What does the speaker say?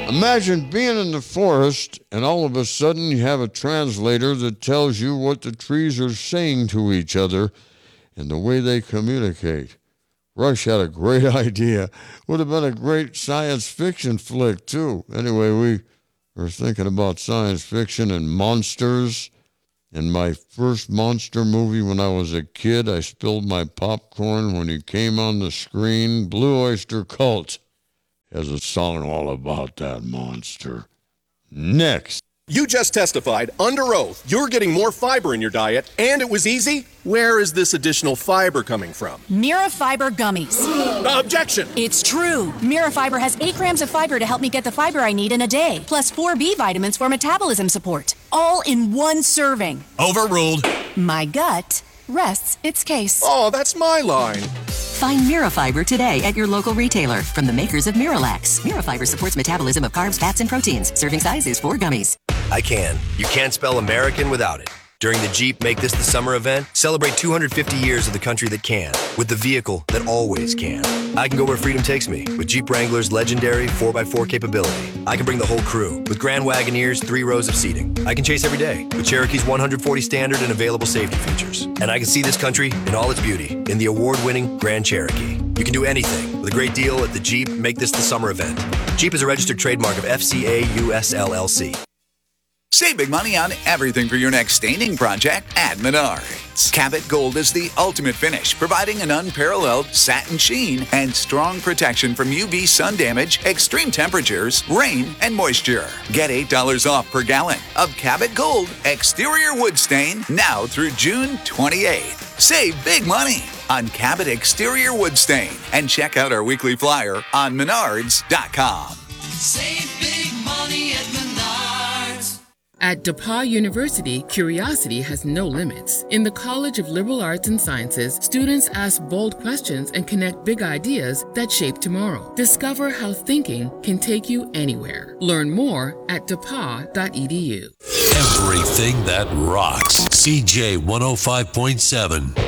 Imagine being in the forest and all of a sudden you have a translator that tells you what the trees are saying to each other and the way they communicate. Rush had a great idea. Would have been a great science fiction flick, too. Anyway, we were thinking about science fiction and monsters. In my first monster movie when I was a kid, I spilled my popcorn when he came on the screen. Blue Oyster Cult has a song all about that monster. Next. You just testified under oath you're getting more fiber in your diet, and it was easy? Where is this additional fiber coming from? Mirafiber gummies. Objection! It's true. Mirafiber has 8 grams of fiber to help me get the fiber I need in a day, plus 4 B vitamins for metabolism support, all in one serving. Overruled. My gut rests its case. Oh, that's my line. Find Mirafiber today at your local retailer from the makers of Miralax. Mirafiber supports metabolism of carbs, fats, and proteins. Serving size is 4 gummies. I can. You can't spell American without it. During the Jeep Make This the Summer event, celebrate 250 years of the country that can, with the vehicle that always can. I can go where freedom takes me, with Jeep Wrangler's legendary 4x4 capability. I can bring the whole crew, with Grand Wagoneer's 3 rows of seating. I can chase every day, with Cherokee's 140 standard and available safety features. And I can see this country in all its beauty, in the award-winning Grand Cherokee. You can do anything, with a great deal at the Jeep Make This the Summer event. Jeep is a registered trademark of FCA US LLC. Save big money on everything for your next staining project at Menards. Cabot Gold is the ultimate finish, providing an unparalleled satin sheen and strong protection from UV sun damage, extreme temperatures, rain, and moisture. Get $8 off per gallon of Cabot Gold exterior wood stain now through June 28th. Save big money on Cabot exterior wood stain and check out our weekly flyer on Menards.com. Save big money at Menards. At DePauw University, curiosity has no limits. In the College of Liberal Arts and Sciences, students ask bold questions and connect big ideas that shape tomorrow. Discover how thinking can take you anywhere. Learn more at depaw.edu. Everything that rocks. CJ 105.7.